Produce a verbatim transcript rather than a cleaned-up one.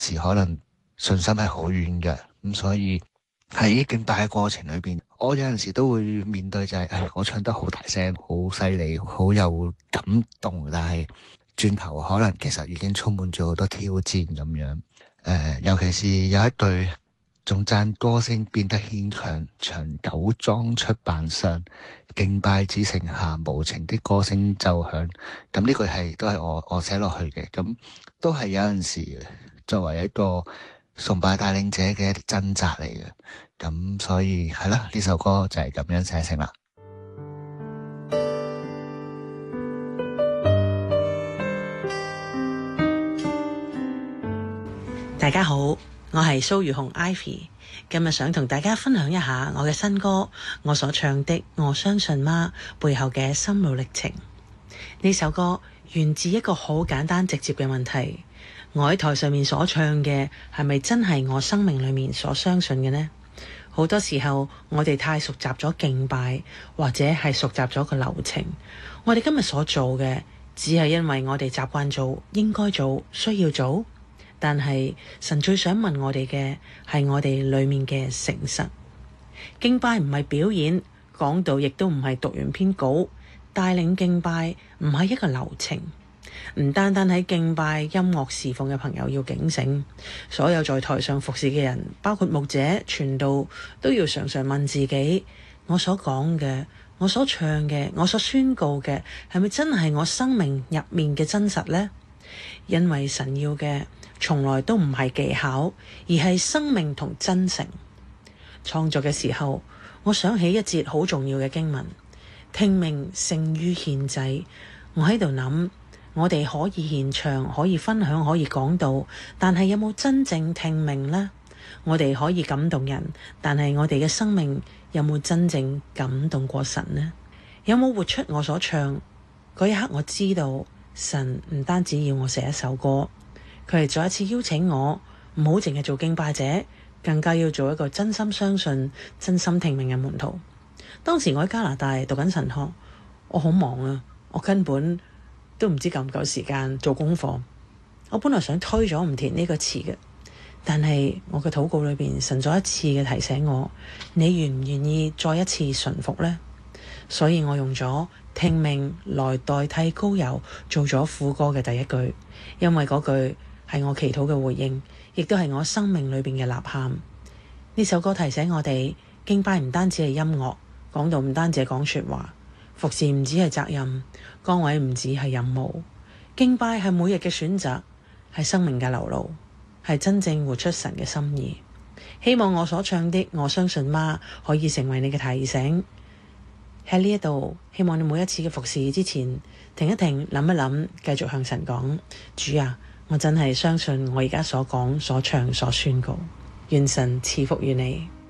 時可能信心係好遠嘅，咁所以喺敬拜嘅過程裏邊，我有陣時都會面對就係、是，誒，我唱得好大聲，好犀利，好有感動，但係轉頭可能其實已經充滿咗好多挑戰咁樣。誒、呃，尤其是有一對仲讚歌聲變得牽強，長久裝出扮相，敬拜只剩下無情的歌聲奏響。咁呢句係都係我我寫落去嘅，咁都係有陣時作為一個崇拜帶領者嘅一啲掙扎嚟嘅。咁所以係啦，呢首歌就係咁樣寫成啦。 大家好，我係蘇如紅 Ivy， 今日想同大家分享一下我嘅新歌，我所唱的我相信嗎背後嘅心路歷程。呢首歌源自一個好簡單直接嘅問題，我喺台上面所唱嘅係咪真係我生命裏面所相信嘅呢？好多時候我哋太熟習咗敬拜，或者係熟習咗個流程，我哋今日所做嘅只係因為我哋習慣做，應該做，需要做。但係神最想問我哋嘅係我哋裏面嘅誠實。敬拜唔係表演，講道亦都唔係讀完篇稿，帶領敬拜唔係一個流程。唔單單喺敬拜音樂侍奉嘅朋友要警醒，所有在台上服侍嘅人，包括牧者、傳道，都要常常問自己：我所講嘅，我所唱嘅，我所宣告嘅，係咪真係我生命入面嘅真實呢？因為神要嘅從來都唔係技巧，而係生命同真誠。創作嘅時候，我想起一節好重要嘅經文：聽命勝於獻祭。我喺度諗，我哋可以獻唱，可以分享，可以講道，但係有冇真正聽命呢？我哋可以感動人，但係我哋嘅生命有冇真正感動過神呢？有冇活出我所唱？嗰一刻我知道神唔單止要我寫一首歌，佢係再一次邀請我唔好淨係做敬拜者，更加要做一個真心相信、真心聽命嘅門徒。當時我喺加拿大讀緊神學，我好忙啊，我根本都唔知夠唔夠時間做功課。我本來想推咗唔填呢個詞嘅，但係我嘅禱告裏邊，神再一次嘅提醒我：你願唔願意再一次順服呢？所以我用咗聽命來代替膏油，做咗副歌嘅第一句，因為嗰句係我祈禱嘅回應，亦都係我生命裏邊嘅吶喊。呢首歌提醒我哋，敬拜唔單止係音樂，講道唔單止係講說話，服侍唔止係責任，崗位唔止係任務，敬拜係每日嘅選擇，係生命嘅流露，係真正活出神嘅心意。希望我所唱的我相信嗎可以成為你嘅提醒。喺呢一度，希望你每一次嘅服侍之前停一停，諗一諗，繼續向神講：主啊，我真係相信我而家所講、所唱、所宣告，願神賜福於你。